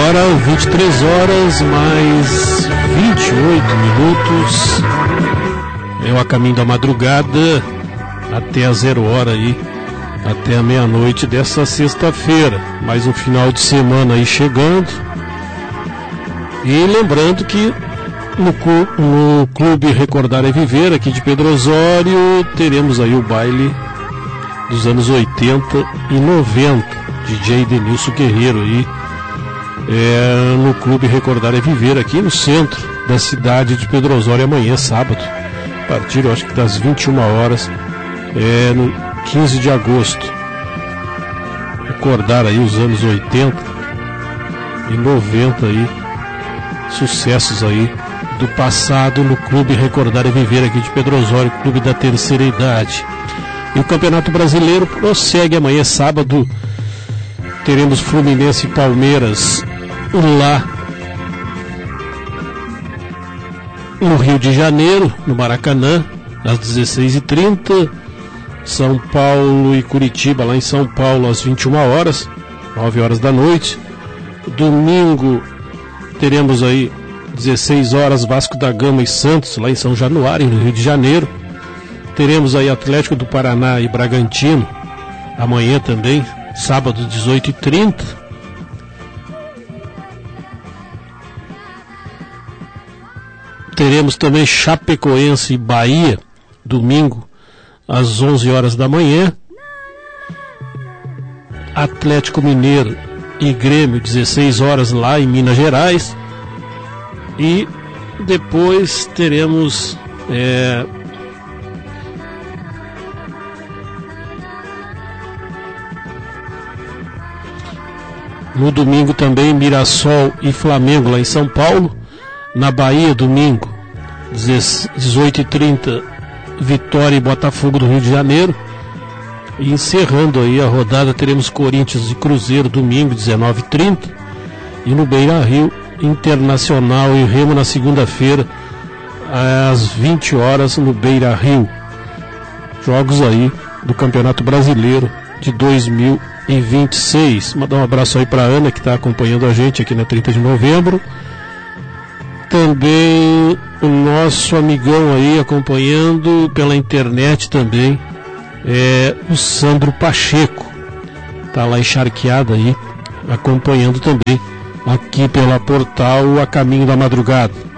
agora 23 horas mais 28 minutos. Eu a caminho da madrugada até a 0 hora aí, até a meia-noite dessa sexta-feira. Mais um final de semana aí chegando. E lembrando que no Clube Recordar é Viver, aqui de Pedro Osório, teremos aí o baile dos anos 80 e 90, DJ Denilson Guerreiro aí, no Clube Recordar é Viver, aqui no centro da cidade de Pedro Osório, amanhã, sábado, a partir, eu acho que das 21 horas, no 15 de agosto. Recordar aí os anos 80 e 90 aí, sucessos aí do passado no Clube Recordar é Viver, aqui de Pedro Osório, Clube da Terceira Idade. E o Campeonato Brasileiro prossegue amanhã, sábado. Teremos Fluminense e Palmeiras lá no Rio de Janeiro, no Maracanã, às 16h30. São Paulo e Curitiba, lá em São Paulo, às 21 horas, 9 horas da noite. Domingo teremos aí 16 horas, Vasco da Gama e Santos, lá em São Januário, no Rio de Janeiro. Teremos aí Atlético do Paraná e Bragantino, amanhã também, sábado, 18h30. Teremos também Chapecoense e Bahia, domingo, às 11 horas da manhã. Atlético Mineiro e Grêmio, 16 horas, lá em Minas Gerais. E depois teremos no domingo também Mirassol e Flamengo, lá em São Paulo. Na Bahia, domingo, 18h30, Vitória e Botafogo do Rio de Janeiro. E encerrando aí a rodada, teremos Corinthians e Cruzeiro, domingo, 19h30. E no Beira-Rio, Internacional e Remo na segunda-feira, às 20 horas, no Beira-Rio. Jogos aí do Campeonato Brasileiro de 2026. Mandar um abraço aí para a Ana, que está acompanhando a gente aqui na 30 de novembro. Também o nosso amigão aí acompanhando pela internet também, o Sandro Pacheco. Está lá encharqueado aí, acompanhando também aqui pela portal A Caminho da Madrugada.